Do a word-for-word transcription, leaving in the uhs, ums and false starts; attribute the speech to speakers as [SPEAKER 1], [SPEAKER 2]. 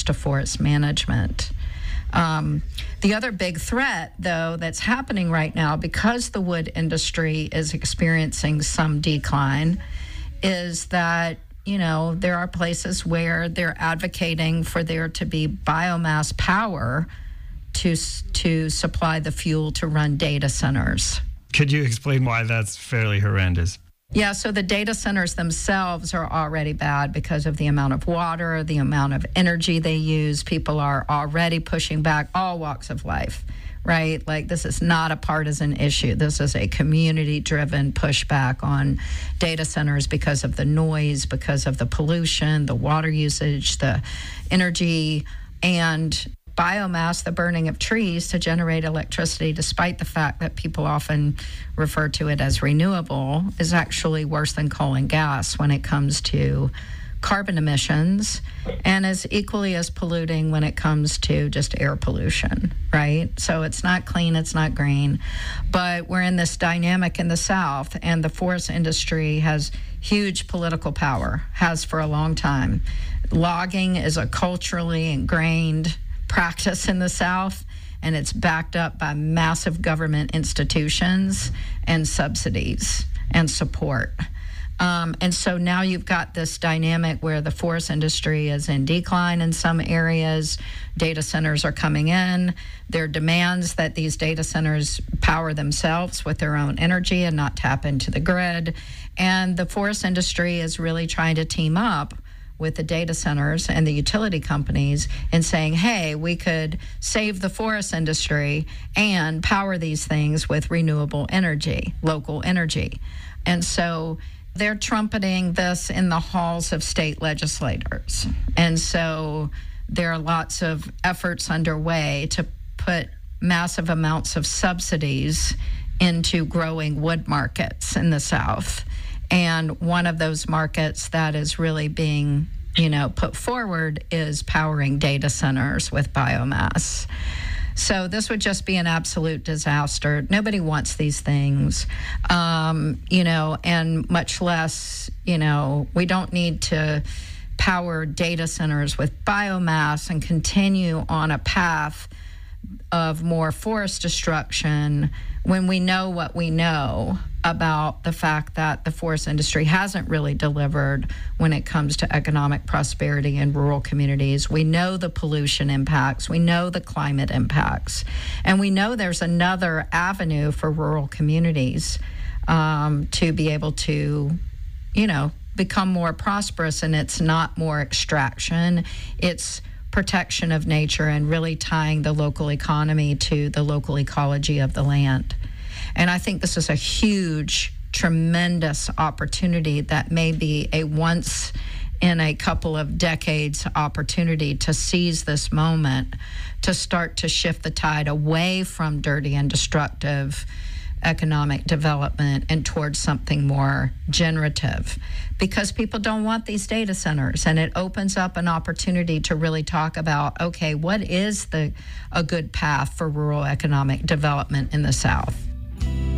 [SPEAKER 1] comes to forest management. Um, the other big threat, though, that's happening right now, because the wood industry is experiencing some decline, is that, you know, there are places where they're advocating for there to be biomass power to to supply the fuel to run data centers.
[SPEAKER 2] Could you explain why that's fairly horrendous?
[SPEAKER 1] Yeah, so the data centers themselves are already bad because of the amount of water, the amount of energy they use. People are already pushing back, all walks of life, right? Like, this is not a partisan issue. This is a community-driven pushback on data centers because of the noise, because of the pollution, the water usage, the energy, and biomass, the burning of trees to generate electricity, despite the fact that people often refer to it as renewable, is actually worse than coal and gas when it comes to carbon emissions, and is equally as polluting when it comes to just air pollution, right? So it's not clean, it's not green, but we're in this dynamic in the South, and the forest industry has huge political power, has for a long time. Logging is a culturally ingrained practice in the South, and it's backed up by massive government institutions and subsidies and support. Um, and so now you've got this dynamic where the forest industry is in decline in some areas. Data centers are coming in. There are demands that these data centers power themselves with their own energy and not tap into the grid. And the forest industry is really trying to team up with the data centers and the utility companies and saying, hey, we could save the forest industry and power these things with renewable energy, local energy. And so they're trumpeting this in the halls of state legislators. And so there are lots of efforts underway to put massive amounts of subsidies into growing wood markets in the South. And one of those markets that is really being, you know, put forward is powering data centers with biomass. So this would just be an absolute disaster. Nobody wants these things, um, you know, and much less, you know, we don't need to power data centers with biomass and continue on a path of more forest destruction when we know what we know about the fact that the forest industry hasn't really delivered when it comes to economic prosperity in rural communities. We know the pollution impacts, we know the climate impacts, and we know there's another avenue for rural communities um, to be able to, you know, become more prosperous, and it's not more extraction, it's protection of nature and really tying the local economy to the local ecology of the land. And I think this is a huge, tremendous opportunity that may be a once in a couple of decades opportunity to seize this moment to start to shift the tide away from dirty and destructive economic development and towards something more generative, because people don't want these data centers, and it opens up an opportunity to really talk about, okay, what is the a good path for rural economic development in the South?